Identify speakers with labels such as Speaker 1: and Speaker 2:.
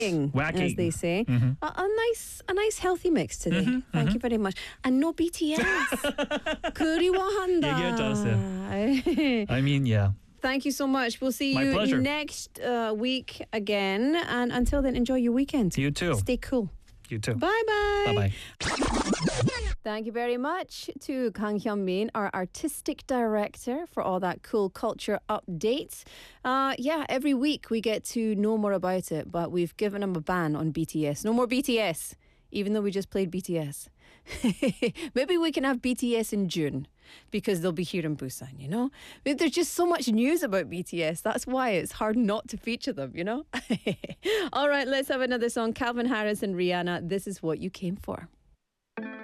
Speaker 1: Wacky.
Speaker 2: as they say. A nice healthy mix today. Thank you very much. And no BTS. 그리워한다.
Speaker 1: 얘기해줬어요. I mean, yeah.
Speaker 2: Thank you so much. We'll see
Speaker 1: My
Speaker 2: you
Speaker 1: pleasure.
Speaker 2: next week again. And until then, enjoy your weekend.
Speaker 1: You too.
Speaker 2: Stay cool.
Speaker 1: You too.
Speaker 2: Bye-bye.
Speaker 1: Bye-bye.
Speaker 2: Thank you very much to Kang Hyun-min, our artistic director, for all that cool culture updates. Every week we get to know more about it, but we've given him a ban on BTS. No more BTS, even though we just played BTS. Maybe we can have BTS in June because they'll be here in Busan, you know? I mean, there's just so much news about BTS. That's why it's hard not to feature them, you know? All right, let's have another song. Calvin Harris and Rihanna, This Is What You Came For.